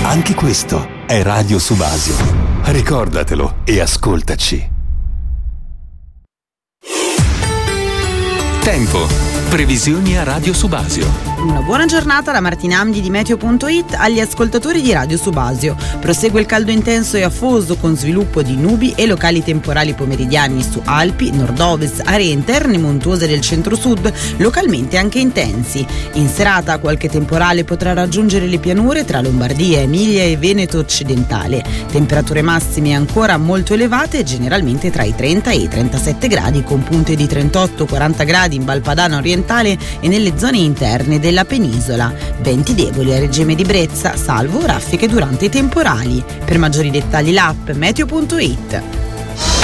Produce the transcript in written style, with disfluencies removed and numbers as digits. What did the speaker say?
Anche questo è Radio Subasio. Ricordatelo e ascoltaci. Tempo. Previsioni a Radio Subasio. Una buona giornata da Martina Amdi di Meteo.it agli ascoltatori di Radio Subasio. Prosegue il caldo intenso e afoso con sviluppo di nubi e locali temporali pomeridiani su Alpi, nord-ovest, aree interne montuose del centro-sud, localmente anche intensi. In serata qualche temporale potrà raggiungere le pianure tra Lombardia, Emilia e Veneto occidentale. Temperature massime ancora molto elevate, generalmente tra i 30 e i 37 gradi, con punte di 38-40 gradi in Val Padana orientale e nelle zone interne della penisola. Venti deboli a regime di brezza, salvo raffiche durante i temporali. Per maggiori dettagli l'app Meteo.it.